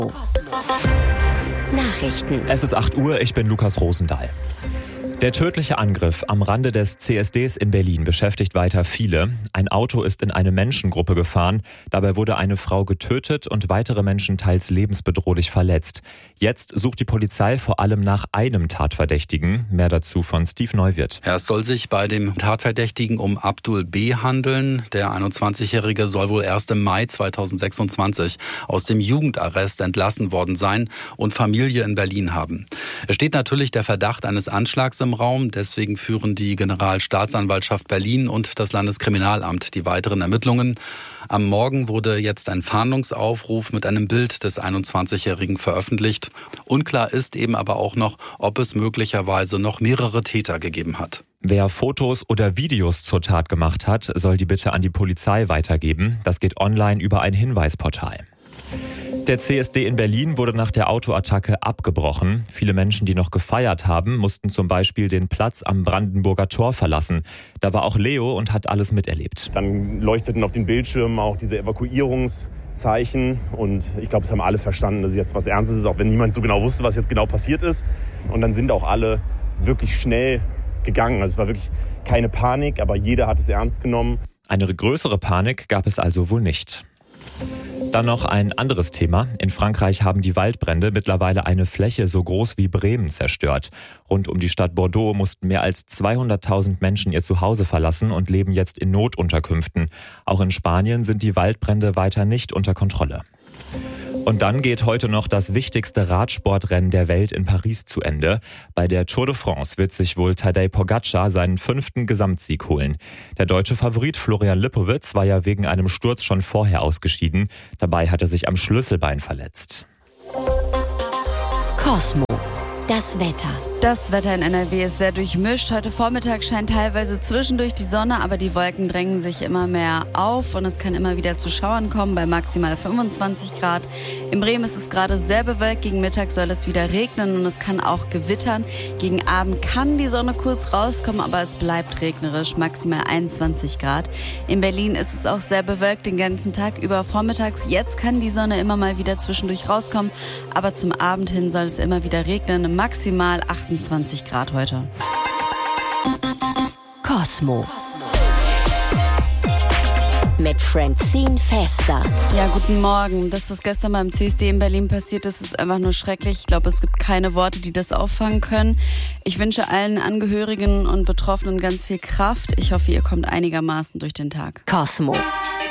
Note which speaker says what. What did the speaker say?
Speaker 1: Nachrichten.
Speaker 2: Es ist 8 Uhr, ich bin Lukas Rosendahl. Der tödliche Angriff am Rande des CSDs in Berlin beschäftigt weiter viele. Ein Auto ist in eine Menschengruppe gefahren. Dabei wurde eine Frau getötet und weitere Menschen teils lebensbedrohlich verletzt. Jetzt sucht die Polizei vor allem nach einem Tatverdächtigen. Mehr dazu von Steve Neuwirth.
Speaker 3: Es soll sich bei dem Tatverdächtigen um Abdul B. handeln. Der 21-Jährige soll wohl erst im Mai 2026 aus dem Jugendarrest entlassen worden sein und Familie in Berlin haben. Es steht natürlich der Verdacht eines Anschlags im Raum. Deswegen führen die Generalstaatsanwaltschaft Berlin und das Landeskriminalamt die weiteren Ermittlungen. Am Morgen wurde jetzt ein Fahndungsaufruf mit einem Bild des 21-Jährigen veröffentlicht. Unklar ist eben aber auch noch, ob es möglicherweise noch mehrere Täter gegeben hat.
Speaker 2: Wer Fotos oder Videos zur Tat gemacht hat, soll die bitte an die Polizei weitergeben. Das geht online über ein Hinweisportal. Der CSD in Berlin wurde nach der Autoattacke abgebrochen. Viele Menschen, die noch gefeiert haben, mussten zum Beispiel den Platz am Brandenburger Tor verlassen. Da war auch Leo und hat alles miterlebt.
Speaker 4: Dann leuchteten auf den Bildschirmen auch diese Evakuierungszeichen und ich glaube, es haben alle verstanden, dass es jetzt was Ernstes ist, auch wenn niemand so genau wusste, was jetzt genau passiert ist. Und dann sind auch alle wirklich schnell gegangen. Also es war wirklich keine Panik, aber jeder hat es ernst genommen.
Speaker 2: Eine größere Panik gab es also wohl nicht. Dann noch ein anderes Thema. In Frankreich haben die Waldbrände mittlerweile eine Fläche so groß wie Bremen zerstört. Rund um die Stadt Bordeaux mussten mehr als 200.000 Menschen ihr Zuhause verlassen und leben jetzt in Notunterkünften. Auch in Spanien sind die Waldbrände weiter nicht unter Kontrolle. Und dann geht heute noch das wichtigste Radsportrennen der Welt in Paris zu Ende. Bei der Tour de France wird sich wohl Tadej Pogačar seinen 5. Gesamtsieg holen. Der deutsche Favorit Florian Lipowitz war ja wegen einem Sturz schon vorher ausgeschieden. Dabei hat er sich am Schlüsselbein verletzt.
Speaker 1: Cosmo. Das Wetter.
Speaker 5: Das Wetter in NRW ist sehr durchmischt. Heute Vormittag scheint teilweise zwischendurch die Sonne, aber die Wolken drängen sich immer mehr auf und es kann immer wieder zu Schauern kommen bei maximal 25 Grad. In Bremen ist es gerade sehr bewölkt. Gegen Mittag soll es wieder regnen und es kann auch gewittern. Gegen Abend kann die Sonne kurz rauskommen, aber es bleibt regnerisch, maximal 21 Grad. In Berlin ist es auch sehr bewölkt den ganzen Tag über vormittags. Jetzt kann die Sonne immer mal wieder zwischendurch rauskommen, aber zum Abend hin soll es immer wieder regnen, maximal 28 Grad heute.
Speaker 1: Cosmo. Mit Francine Fester.
Speaker 5: Ja, guten Morgen. Dass das gestern beim CSD in Berlin passiert ist, ist einfach nur schrecklich. Ich glaube, es gibt keine Worte, die das auffangen können. Ich wünsche allen Angehörigen und Betroffenen ganz viel Kraft. Ich hoffe, ihr kommt einigermaßen durch den Tag.
Speaker 1: Cosmo.